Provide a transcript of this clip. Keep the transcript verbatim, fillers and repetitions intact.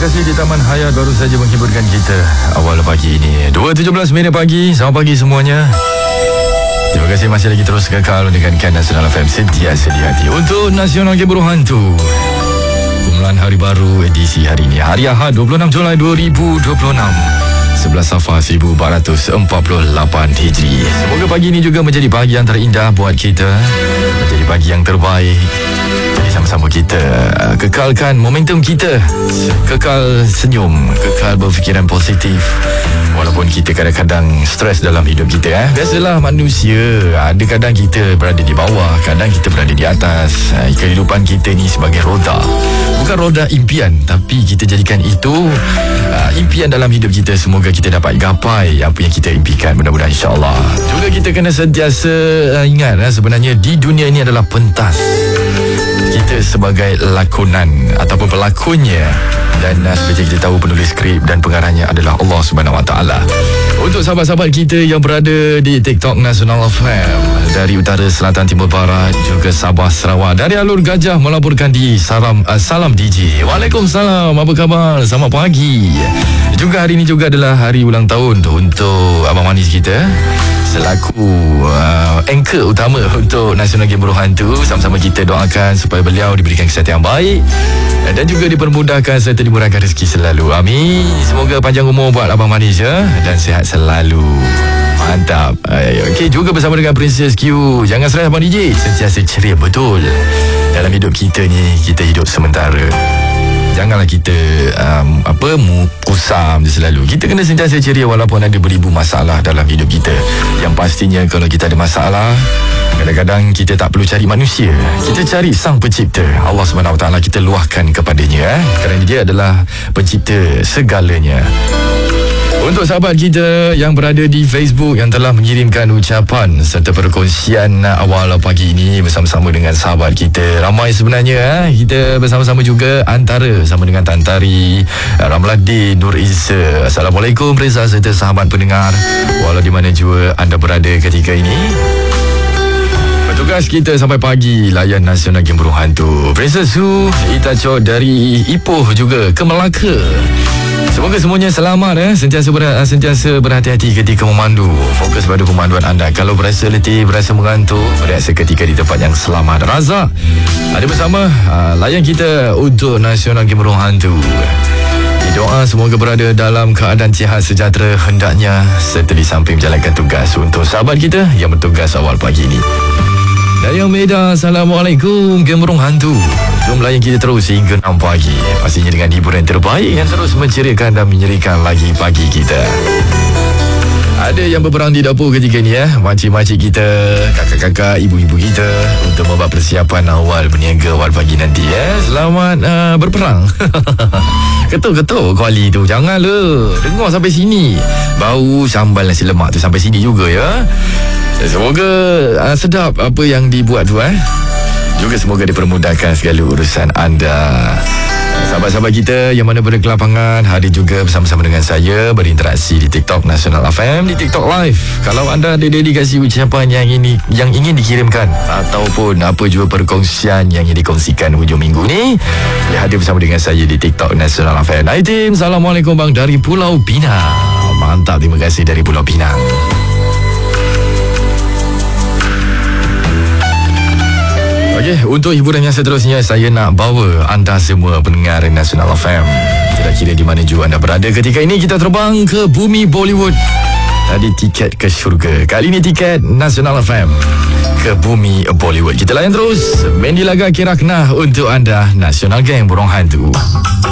kasih di Taman Hayat baru saja menghiburkan kita awal pagi ini. dua tujuh belas minit pagi. Selamat pagi semuanya. Terima kasih masih lagi terus kekal mendengarkan Nasional F M sentiasa di hati. Untuk Nasional Game Burung Hantu, kumpulan hari baru edisi hari ini, hari Ahad dua puluh enam Julai dua ribu dua puluh enam, sebelas Safar seribu empat ratus empat puluh lapan Hijri. Semoga pagi ini juga menjadi pagi yang terindah buat kita, menjadi pagi yang terbaik. Jadi sama-sama kita uh, kekalkan momentum kita, kekal senyum, kekal berfikiran positif. Walaupun kita kadang-kadang stres dalam hidup kita, eh? Biasalah manusia, ada kadang kita berada di bawah, kadang kita berada di atas. uh, Kehidupan kita ni sebagai roda, bukan roda impian, tapi kita jadikan itu uh, impian dalam hidup kita. Semoga kita dapat gapai apa yang kita impikan, mudah-mudahan insyaAllah. Juga kita kena sentiasa uh, ingat, uh, sebenarnya di dunia ini adalah pentas. Kita sebagai lakonan ataupun pelakonnya, dan uh, seperti kita tahu penulis skrip dan pengarahnya adalah Allah Subhanahu Wa Taala. Untuk sahabat-sahabat kita yang berada di TikTok Nasional F M dari utara, selatan, timur, barat, juga Sabah, Sarawak, dari Alur Gajah melaporkan di Salam uh, Salam D J. Waalaikumsalam, apa khabar? Selamat pagi. Juga hari ini juga adalah hari ulang tahun untuk Abang Manis kita, selaku uh, anchor utama untuk Nasional Game Burung Hantu. Sama-sama kita doakan supaya beliau diberikan kesihatan yang baik dan juga dipermudahkan serta dimurahkan rezeki selalu. Amin. Semoga panjang umur buat Abang Manis, ya, dan sihat selalu. Mantap. Okey, juga bersama dengan Princess Q. Jangan stres Abang D J, sentiasa ceria betul. Dalam hidup kita ni, kita hidup sementara. Janganlah kita um, apa mu kusam je selalu. Kita kena sentiasa ceria walaupun ada beribu masalah dalam hidup kita. Yang pastinya kalau kita ada masalah, kadang-kadang kita tak perlu cari manusia, kita cari Sang Pencipta, Allah Subhanahu Wa Taala. Kita luahkan kepadanya, eh? Kerana dia adalah pencipta segalanya. Untuk sahabat kita yang berada di Facebook yang telah mengirimkan ucapan serta perkongsian awal pagi ini bersama-sama dengan sahabat kita, ramai sebenarnya, eh? Kita bersama-sama juga antara sama dengan Tantari, Ramladin, Nur Isa. Assalamualaikum Reza serta sahabat pendengar, walau di mana jua anda berada ketika ini. Tugas kita sampai pagi layan Nasional Game Burung Hantu. Princess Su Itaco dari Ipoh juga ke Melaka. Semoga semuanya selamat, eh? Sentiasa ber, sentiasa berhati-hati ketika memandu. Fokus pada pemanduan anda. Kalau berasa letih, berasa mengantuk, berasa ketika di tempat yang selamat. Razak ada bersama, uh, layan kita untuk Nasional Game Burung Hantu. Doa semoga berada dalam keadaan sihat sejahtera hendaknya, serta di samping menjalankan tugas. Untuk sahabat kita yang bertugas awal pagi ini, Dayang Meda, Assalamualaikum Game Burung Hantu. Jom layan kita terus hingga enam pagi, pastinya dengan hiburan terbaik yang terus menceriakan dan menyerikan lagi pagi kita. Ada yang berperang di dapur ketika ni, ya, makcik-makcik kita, kakak-kakak, ibu-ibu kita, untuk membuat persiapan awal berniaga awal pagi nanti, ya. Selamat uh, berperang. Ketuk-ketuk kuali tu, jangan le dengar sampai sini. Bau sambal nasi lemak tu sampai sini juga, ya. Semoga uh, sedap apa yang dibuat tu, eh. Juga semoga dipermudahkan segala urusan anda. Sahabat-sahabat kita yang mana berada ke lapangan, hari juga bersama-sama dengan saya berinteraksi di TikTok Nasional F M, di TikTok Live. Kalau anda ada dedikasi ucapan yang ini yang ingin dikirimkan, ataupun apa juga perkongsian yang ingin dikongsikan hujung minggu ni, boleh hadir bersama dengan saya di TikTok Nasional F M. Hai tim, Assalamualaikum bang dari Pulau Pinang. Mantap, terima kasih dari Pulau Pinang. Okey, untuk hiburan yang seterusnya, saya nak bawa anda semua pendengar Nasional F M, tidak kira di mana juga anda berada ketika ini, kita terbang ke bumi Bollywood. Tadi tiket ke syurga, kali ini tiket Nasional F M ke bumi Bollywood. Kita layan terus Mendi Laga Kiraknah untuk anda, Nasional Game Burung Hantu.